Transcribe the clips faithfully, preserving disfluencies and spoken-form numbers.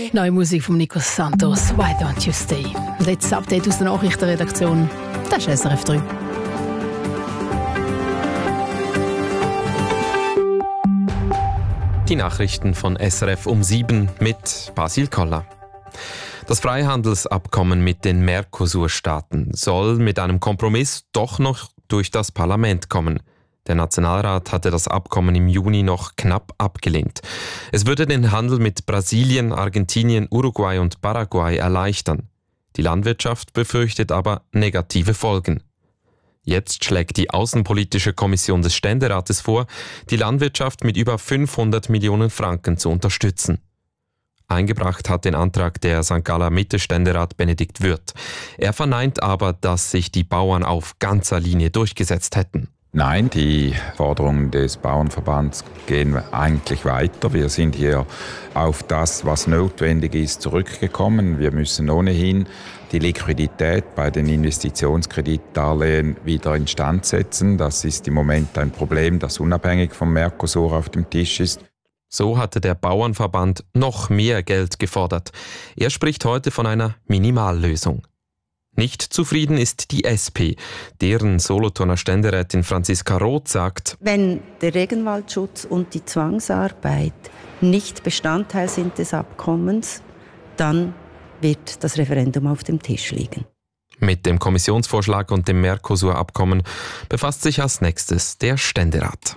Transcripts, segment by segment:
Neue Musik von Nikos Santos, Why Don't You Stay? Letztes Update aus der Nachrichtenredaktion, das ist S R F drei. Die Nachrichten von S R F um sieben mit Basil Koller. Das Freihandelsabkommen mit den Mercosur-Staaten soll mit einem Kompromiss doch noch durch das Parlament kommen. Der Nationalrat hatte das Abkommen im Juni noch knapp abgelehnt. Es würde den Handel mit Brasilien, Argentinien, Uruguay und Paraguay erleichtern. Die Landwirtschaft befürchtet aber negative Folgen. Jetzt schlägt die Außenpolitische Kommission des Ständerates vor, die Landwirtschaft mit über fünfhundert Millionen Franken zu unterstützen. Eingebracht hat den Antrag der Sankt Galler Mitte-Ständerat Benedikt Würth. Er verneint aber, dass sich die Bauern auf ganzer Linie durchgesetzt hätten. Nein, die Forderungen des Bauernverbands gehen eigentlich weiter. Wir sind hier auf das, was notwendig ist, zurückgekommen. Wir müssen ohnehin die Liquidität bei den Investitionskreditdarlehen wieder instand setzen. Das ist im Moment ein Problem, das unabhängig vom Mercosur auf dem Tisch ist. So hatte der Bauernverband noch mehr Geld gefordert. Er spricht heute von einer Minimallösung. Nicht zufrieden ist die S P. Deren Solothurner Ständerätin Franziska Roth sagt: Wenn der Regenwaldschutz und die Zwangsarbeit nicht Bestandteil sind des Abkommens, dann wird das Referendum auf dem Tisch liegen. Mit dem Kommissionsvorschlag und dem Mercosur-Abkommen befasst sich als nächstes der Ständerat.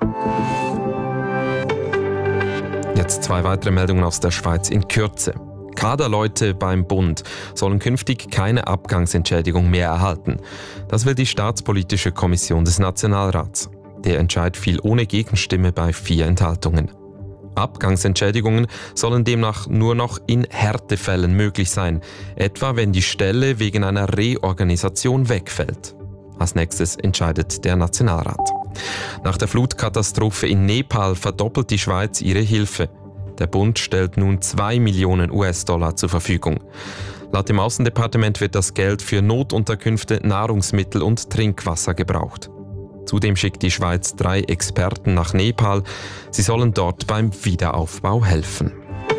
Jetzt zwei weitere Meldungen aus der Schweiz in Kürze. Kaderleute beim Bund sollen künftig keine Abgangsentschädigung mehr erhalten. Das will die Staatspolitische Kommission des Nationalrats. Der Entscheid fiel ohne Gegenstimme bei vier Enthaltungen. Abgangsentschädigungen sollen demnach nur noch in Härtefällen möglich sein, etwa wenn die Stelle wegen einer Reorganisation wegfällt. Als nächstes entscheidet der Nationalrat. Nach der Flutkatastrophe in Nepal verdoppelt die Schweiz ihre Hilfe. Der Bund stellt nun zwei Millionen U S-Dollar zur Verfügung. Laut dem Außendepartement wird das Geld für Notunterkünfte, Nahrungsmittel und Trinkwasser gebraucht. Zudem schickt die Schweiz drei Experten nach Nepal. Sie sollen dort beim Wiederaufbau helfen.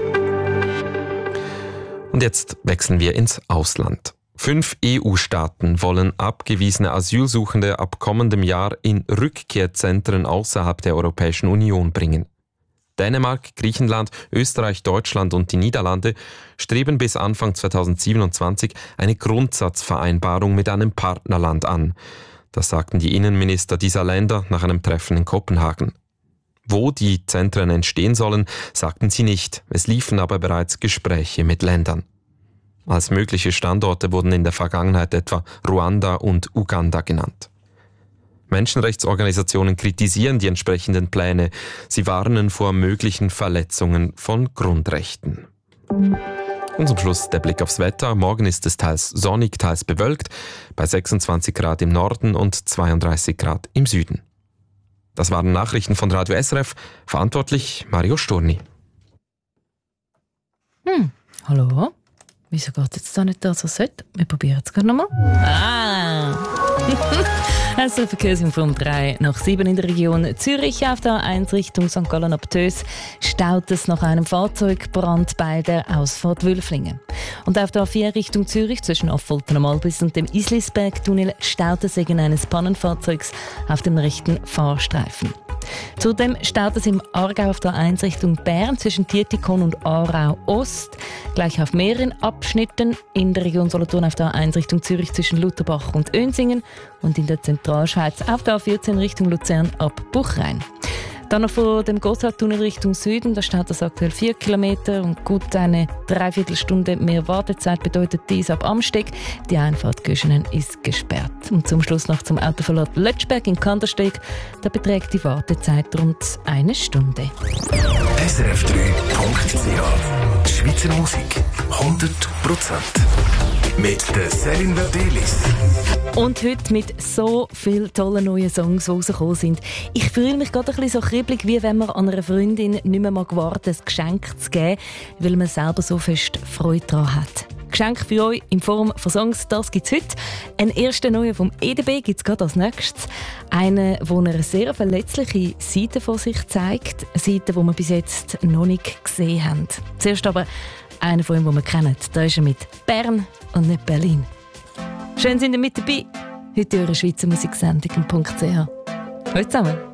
Und jetzt wechseln wir ins Ausland. Fünf E U-Staaten wollen abgewiesene Asylsuchende ab kommendem Jahr in Rückkehrzentren außerhalb der Europäischen Union bringen. Dänemark, Griechenland, Österreich, Deutschland und die Niederlande streben bis Anfang zweitausendsiebenundzwanzig eine Grundsatzvereinbarung mit einem Partnerland an. Das sagten die Innenminister dieser Länder nach einem Treffen in Kopenhagen. Wo die Zentren entstehen sollen, sagten sie nicht. Es liefen aber bereits Gespräche mit Ländern. Als mögliche Standorte wurden in der Vergangenheit etwa Ruanda und Uganda genannt. Menschenrechtsorganisationen kritisieren die entsprechenden Pläne. Sie warnen vor möglichen Verletzungen von Grundrechten. Und zum Schluss der Blick aufs Wetter. Morgen ist es teils sonnig, teils bewölkt, bei sechsundzwanzig Grad im Norden und zweiunddreißig Grad im Süden. Das waren Nachrichten von Radio S R F, verantwortlich Mario Sturni. Hm, hallo? Wieso geht jetzt da nicht das, was sollte? Wir probieren es gerade nochmal. Ah! Es ist eine Verkehrsinfo drei nach sieben in der Region Zürich. Auf der A eins Richtung Sankt Gallen ab Tös staut es nach einem Fahrzeugbrand bei der Ausfahrt Wülflingen. Und auf der A vier Richtung Zürich zwischen Affolter am Albis und dem Islisberg-Tunnel staut es wegen eines Pannenfahrzeugs auf dem rechten Fahrstreifen. Zudem staut es im Aargau auf der A eins Richtung Bern zwischen Dietikon und Aarau Ost. Gleich auf mehreren Abschnitten in der Region Solothurn auf der A eins Richtung Zürich zwischen Lutherbach und Önsingen und in der Zentralschweiz auf der A vierzehn Richtung Luzern ab Buchrein. Dann noch von dem Gotthardtunnel Richtung Süden, da steht das aktuell vier Kilometer und gut eine Dreiviertelstunde mehr Wartezeit bedeutet dies ab Amsteg. Die Einfahrt Göschenen ist gesperrt. Und zum Schluss noch zum Autoverlust Lötschberg in Kandersteg. Da beträgt die Wartezeit rund eine Stunde. S R F drei Punkt C H Schweizer Musik hundert Prozent mit der Céline Verdelis. Und heute mit so vielen tollen neuen Songs, die rausgekommen sind. Ich fühle mich gerade ein bisschen so kribbelig, wie wenn man an einer Freundin nicht mehr mal warten, ein Geschenk zu geben, weil man selber so fest Freude daran hat. Geschenk für euch in Form von Songs, das gibt es heute. Ein erster neuer vom E D B gibt es gerade als nächstes. Einen, der eine sehr verletzliche Seite von sich zeigt. Eine Seite, die wir bis jetzt noch nicht gesehen haben. Zuerst aber Einer von ihm, den wir kennen, da ist er mit Bern und nicht Berlin. Schön sind ihr mit dabei. Heute eure Schweizer Musiksendung.ch. Hallo zusammen.